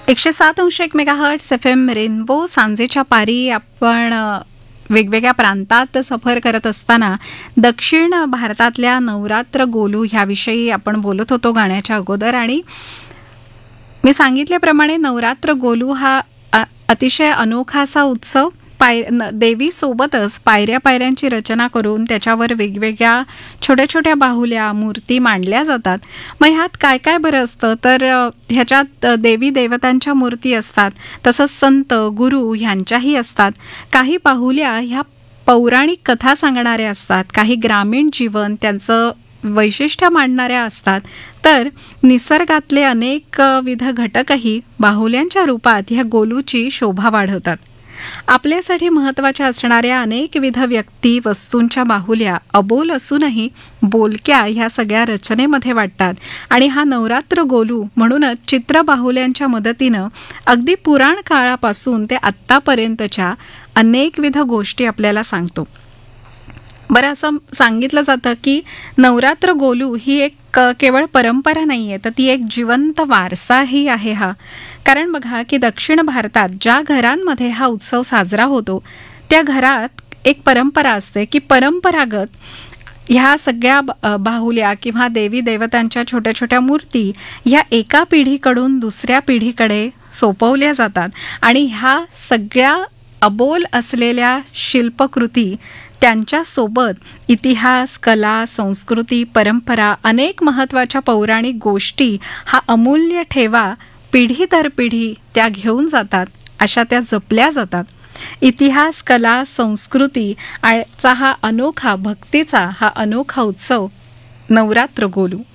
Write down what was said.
107.1 megahertz FM rainbow सांजेच्या पारी आपण वेगवेगळ्या प्रांतात सफर करत असताना दक्षिण भारतातल्या नवरात्र गोलू ह्याविषयी आपण बोलत होतो गाण्याच्या अगोदर. आणि मी सांगितल्याप्रमाणे नवरात्र गोलू हा अतिशय अनोखा असा उत्सव. देवी सोबतच पायऱ्या पायऱ्यांची रचना करून त्याच्यावर वेगवेगळ्या छोट्या छोट्या बाहुल्या मूर्ती मांडल्या जातात. मग ह्यात काय काय बरं असतं तर ह्याच्यात देवी देवतांच्या मूर्ती असतात, तसंच संत गुरु ह्यांच्याही असतात. काही बाहुल्या ह्या पौराणिक कथा सांगणाऱ्या असतात, काही ग्रामीण जीवन त्यांचं वैशिष्ट्य मांडणाऱ्या असतात, तर निसर्गातले अनेक विध घटकही बाहुल्यांच्या रूपात ह्या गोलूची शोभा वाढवतात. आपल्यासाठी महत्त्वाच्या असणाऱ्या अनेकविध व्यक्ती वस्तूंच्या बाहुल्या अबोल असूनही बोलक्या ह्या सगळ्या रचनेमध्ये वाटतात. आणि हा नवरात्र गोलू म्हणूनच चित्र बाहुल्यांच्या मदतीनं अगदी पुराण काळापासून ते आत्तापर्यंतच्या अनेकविध गोष्टी आपल्याला सांगतो. बरं, असं सांगितलं जातं की नवरात्र गोलू ही एक केवळ परंपरा नाही आहे, तर ती एक जिवंत वारसाही आहे हा. कारण बघा की दक्षिण भारतात ज्या घरांमध्ये हा उत्सव साजरा होतो त्या घरात एक परंपरा असते की परंपरागत ह्या सगळ्या बाहुल्या किंवा देवी देवतांच्या छोट्या छोट्या मूर्ती ह्या एका पिढीकडून दुसऱ्या पिढीकडे सोपवल्या जातात. आणि ह्या सगळ्या अबोल असलेल्या शिल्पकृती त्यांच्यासोबत इतिहास, कला, संस्कृती, परंपरा, अनेक महत्त्वाच्या पौराणिक गोष्टी हा अमूल्य ठेवा पिढी दर पिढी त्या घेऊन जातात, अशा त्या जपल्या जातात. इतिहास, कला, संस्कृती चा हा अनोखा, भक्तीचा हा अनोखा उत्सव नवरात्र गोलू.